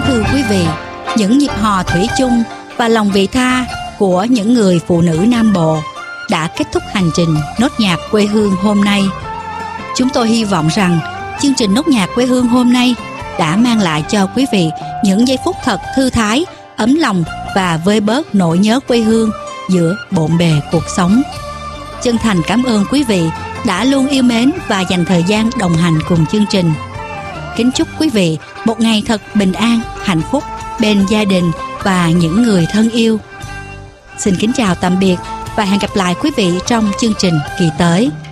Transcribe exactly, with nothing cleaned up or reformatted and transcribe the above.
thưa quý vị, những nhịp hò thủy chung và lòng vị tha của những người phụ nữ Nam Bộ đã kết thúc hành trình nốt nhạc quê hương hôm nay. Chúng tôi hy vọng rằng chương trình nốt nhạc quê hương hôm nay đã mang lại cho quý vị những giây phút thật thư thái, ấm lòng và vơi bớt nỗi nhớ quê hương giữa bộn bề cuộc sống. Chân thành cảm ơn quý vị đã luôn yêu mến và dành thời gian đồng hành cùng chương trình. Kính chúc quý vị một ngày thật bình an, hạnh phúc bên gia đình và những người thân yêu. Xin kính chào tạm biệt và hẹn gặp lại quý vị trong chương trình kỳ tới.